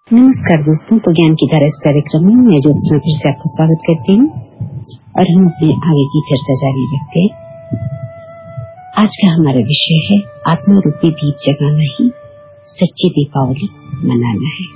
नमस्कार दोस्तों, तो ज्ञान की धारा इस कार्यक्रम में मैं ज्योत्सना फिर से आपका स्वागत करती हूँ और हम अपने आगे की चर्चा जारी रखते हैं। आज का हमारा विषय है आत्मा रूपी दीप जगाना ही सच्ची दीपावली मनाना है।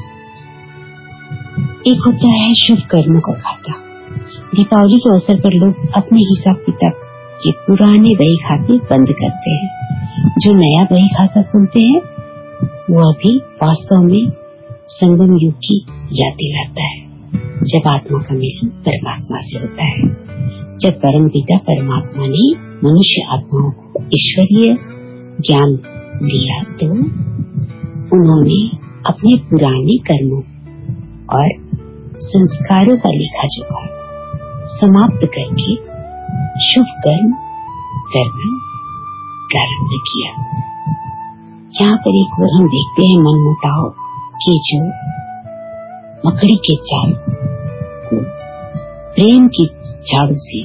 एक होता है शुभ कर्मों का खाता। दीपावली के अवसर पर लोग अपने हिसाब किताब के पुराने बही खाते बंद करते हैं। जो नया बही खाता खोलते हैं वो अभी वास्तव में संगम युग की याद दिलाता है, जब आत्मा का मिलन परमात्मा से होता है। जब परम पिता परमात्मा ने मनुष्य आत्माओं को ईश्वरीय ज्ञान दिया तो उन्होंने अपने पुराने कर्मों और संस्कारों का लेखा जोखा समाप्त करके शुभ कर्म करना प्रारंभ किया। यहाँ पर एक बार हम देखते हैं मनमुटाव कि जो मकड़ी के जाल को प्रेम की झाड़ू से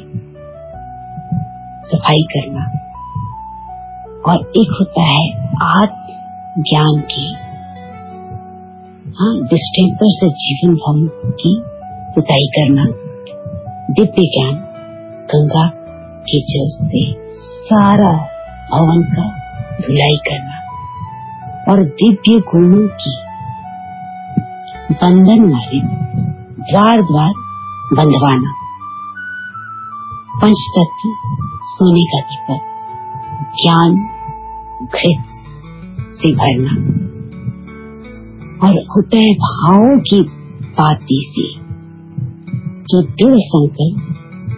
सफाई करना, और एक होता है आत्म ज्ञान की डिस्टेंपर से जीवन भूमि की पुताई करना, दिव्य ज्ञान गंगा के जल से सारा भवन का धुलाई करना और दिव्य गुणों की बंधन वाले द्वार द्वार बंधवाना, पंच तत्व सोने का दीपक ज्ञान घृत से भरना, और होता है भावों की बाती से जो दृढ़ संकल्प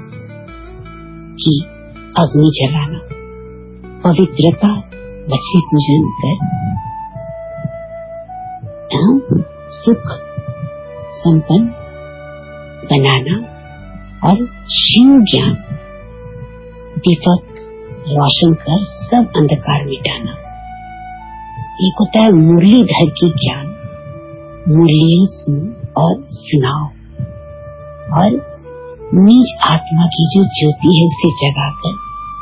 की अग्नि जलाना, पवित्रता लक्ष्मी पूजन कर सुख संपन्न बनाना और शिव ज्ञान दीपक रोशन कर सब अंधकार मिटाना। एक होता है मुरलीधर की ज्ञान, मुरलियां सुनो और सुनाओ, और निज आत्मा की जो ज्योति है उसे जगाकर